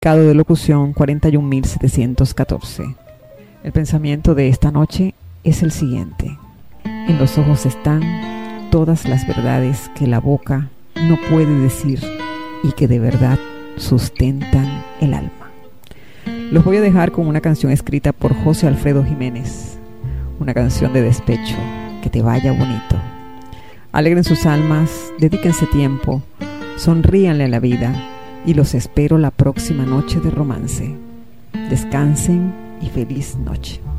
certificado de locución 41714. El pensamiento de esta noche es el siguiente: en los ojos están todas las verdades que la boca no puede decir y que de verdad sustentan el alma. Los voy a dejar con una canción escrita por José Alfredo Jiménez, una canción de despecho. Que te vaya bonito. Alegren sus almas, dedíquense tiempo, sonríanle a la vida y los espero la próxima noche de romance. Descansen y feliz noche.